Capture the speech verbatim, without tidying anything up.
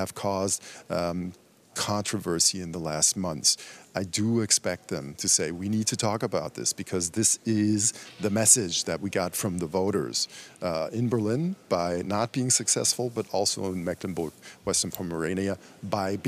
have caused um, controversy in the last months. I do expect them to say, we need to talk about this because this is the message that we got from the voters uh, in Berlin by not being successful, but also in Mecklenburg, Western Pomerania by being